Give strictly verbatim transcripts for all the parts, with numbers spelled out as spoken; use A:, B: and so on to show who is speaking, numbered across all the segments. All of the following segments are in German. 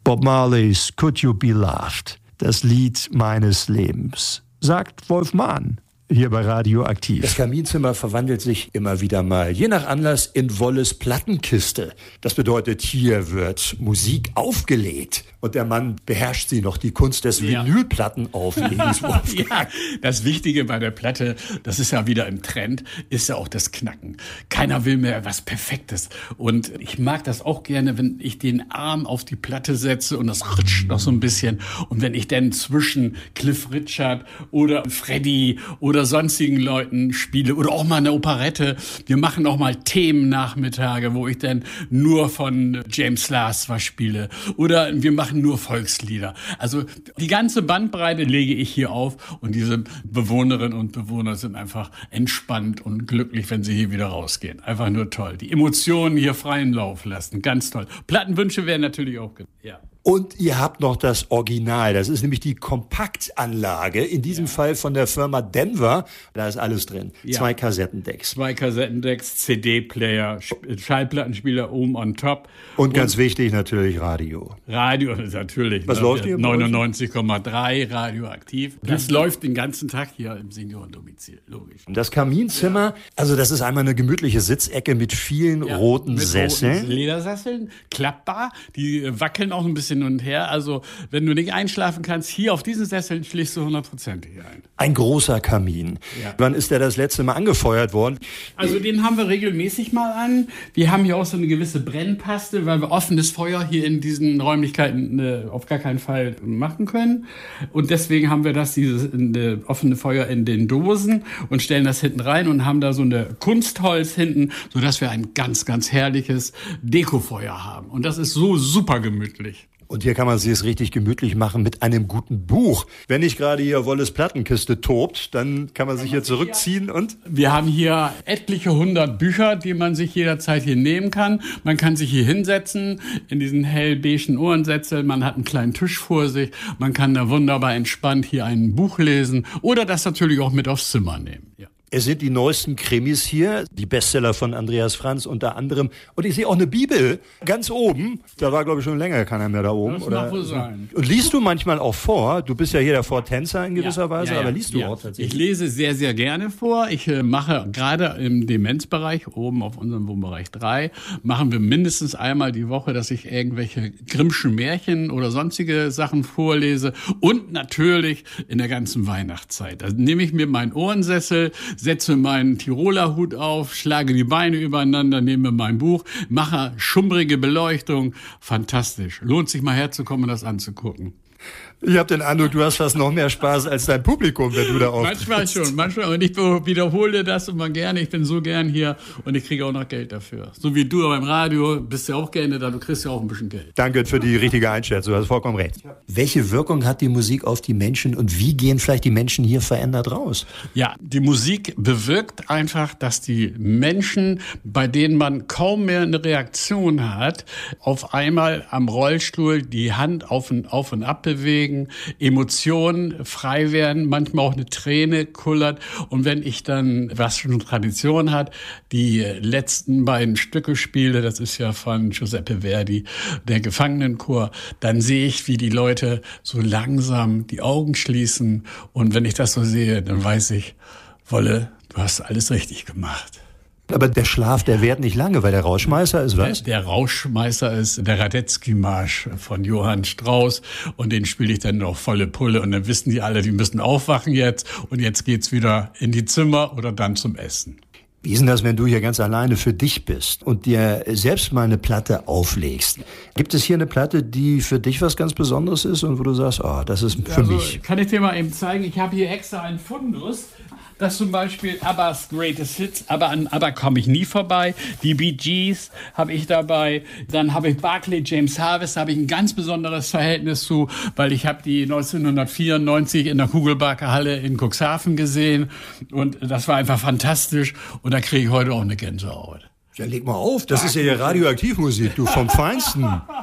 A: Bob Marleys Could You Be Loved, das Lied meines Lebens, sagt Wolf Mahn. Hier bei Radioaktiv. Das Kaminzimmer verwandelt sich immer wieder mal, je nach Anlass, in Wolles Plattenkiste. Das bedeutet, hier wird Musik aufgelegt. Und der Mann beherrscht sie noch, die Kunst des
B: Ja.
A: Vinylplattenauflegens.
B: Ja, das Wichtige bei der Platte, das ist ja wieder im Trend, ist ja auch das Knacken. Keiner will mehr was Perfektes. Und ich mag das auch gerne, wenn ich den Arm auf die Platte setze und das ritscht noch so ein bisschen. Und wenn ich dann zwischen Cliff Richard oder Freddy oder sonstigen Leuten spiele oder auch mal eine Operette. Wir machen auch mal Themennachmittage, wo ich dann nur von James Last was spiele. Oder wir machen nur Volkslieder. Also die ganze Bandbreite lege ich hier auf und diese Bewohnerinnen und Bewohner sind einfach entspannt und glücklich, wenn sie hier wieder rausgehen. Einfach nur toll. Die Emotionen hier freien Lauf lassen. Ganz toll. Plattenwünsche werden natürlich auch, ja.
A: Und ihr habt noch das Original, das ist nämlich die Kompaktanlage, in diesem ja. Fall von der Firma Denver. Da ist alles drin. Ja. Zwei Kassettendecks.
B: Zwei Kassettendecks, C D-Player, Schallplattenspieler oben on top.
A: Und, Und ganz wichtig natürlich Radio.
B: Radio natürlich.
A: Was ne? läuft hier?
B: neunundneunzig Komma drei Radioaktiv. Das ja. läuft den ganzen Tag hier im Seniorendomizil, logisch.
A: Das Kaminzimmer, ja. also das ist einmal eine gemütliche Sitzecke mit vielen ja, roten mit Sesseln.
B: Roten Ledersesseln, klappbar, die wackeln auch ein bisschen hin und her. Also wenn du nicht einschlafen kannst, hier auf diesen Sesseln schläfst du hundertprozentig ein.
A: Ein großer Kamin. Ja. Wann ist der das letzte Mal angefeuert worden?
B: Also den haben wir regelmäßig mal an. Wir haben hier auch so eine gewisse Brennpaste, weil wir offenes Feuer hier in diesen Räumlichkeiten äh, auf gar keinen Fall machen können. Und deswegen haben wir das, dieses äh, offene Feuer in den Dosen und stellen das hinten rein und haben da so eine Kunstholz hinten, sodass wir ein ganz, ganz herrliches Dekofeuer haben. Und das ist so super gemütlich.
A: Und hier kann man sich es richtig gemütlich machen mit einem guten Buch. Wenn nicht gerade hier Wolles Plattenkiste tobt, dann kann man sich hier zurückziehen und...
B: Wir haben hier etliche hundert Bücher, die man sich jederzeit hier nehmen kann. Man kann sich hier hinsetzen in diesen hellbeigen Ohrensessel. Man hat einen kleinen Tisch vor sich. Man kann da wunderbar entspannt hier ein Buch lesen oder das natürlich auch mit aufs Zimmer nehmen. Ja.
A: Es sind die neuesten Krimis hier, die Bestseller von Andreas Franz unter anderem. Und ich sehe auch eine Bibel ganz oben. Da war, glaube ich, schon länger keiner mehr da oben.
B: Das
A: oder?
B: Mag wohl sein.
A: Und liest du manchmal auch vor? Du bist ja hier der Vortänzer in gewisser
B: ja,
A: Weise,
B: ja, ja,
A: aber liest du
B: ja.
A: auch tatsächlich?
B: Ich lese sehr, sehr gerne vor. Ich äh, mache gerade im Demenzbereich, oben auf unserem Wohnbereich drei, machen wir mindestens einmal die Woche, dass ich irgendwelche Grimmschen Märchen oder sonstige Sachen vorlese. Und natürlich in der ganzen Weihnachtszeit. Da nehme ich mir meinen Ohrensessel, setze meinen Tiroler Hut auf, schlage die Beine übereinander, nehme mein Buch, mache schummrige Beleuchtung. Fantastisch. Lohnt sich mal herzukommen und das anzugucken.
A: Ich habe den Eindruck, du hast fast noch mehr Spaß als dein Publikum, wenn du da auftrittst.
B: Manchmal schon, manchmal. Und ich wiederhole das immer gerne. Ich bin so gern hier und ich kriege auch noch Geld dafür. So wie du beim Radio bist ja auch gerne da. Du kriegst ja auch ein bisschen Geld.
A: Danke für die richtige Einschätzung. Du hast vollkommen recht. Welche Wirkung hat die Musik auf die Menschen und wie gehen vielleicht die Menschen hier verändert raus?
B: Ja, die Musik bewirkt einfach, dass die Menschen, bei denen man kaum mehr eine Reaktion hat, auf einmal am Rollstuhl die Hand auf und, auf und ab bewegen, Emotionen frei werden, manchmal auch eine Träne kullert. Und wenn ich dann, was schon Tradition hat, die letzten beiden Stücke spiele, das ist ja von Giuseppe Verdi, der Gefangenenchor, dann sehe ich, wie die Leute so langsam die Augen schließen. Und wenn ich das so sehe, dann weiß ich, Wolle, du hast alles richtig gemacht.
A: Aber der Schlaf, der währt nicht lange, weil der Rauschmeißer ist was?
B: Der, der Rauschmeißer ist der Radetzky-Marsch von Johann Strauss und den spiele ich dann noch volle Pulle und dann wissen die alle, die müssen aufwachen jetzt und jetzt geht's wieder in die Zimmer oder dann zum Essen.
A: Wie ist denn das, wenn du hier ganz alleine für dich bist und dir selbst mal eine Platte auflegst? Gibt es hier eine Platte, die für dich was ganz Besonderes ist und wo du sagst, oh, das ist für
B: also,
A: mich?
B: Kann ich dir mal eben zeigen, ich habe hier extra einen Fundus. Das zum Beispiel ABBA's Greatest Hits, aber an ABBA komme ich nie vorbei. Die Bee Gees habe ich dabei. Dann habe ich Barclay James Harvest, da habe ich ein ganz besonderes Verhältnis zu, weil ich habe die neunzehnhundertvierundneunzig in der Kugelbarker Halle in Cuxhaven gesehen und das war einfach fantastisch und da kriege ich heute auch eine Gänsehaut.
A: Ja, leg mal auf, das ist ja die Radioaktivmusik, du vom Feinsten.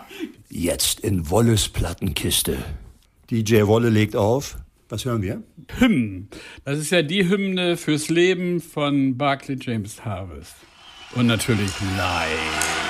A: Jetzt in Wolles Plattenkiste. D J Wolle legt auf. Was hören wir?
B: Hymn. Das ist ja die Hymne fürs Leben von Barclay James Harvest. Und natürlich Live.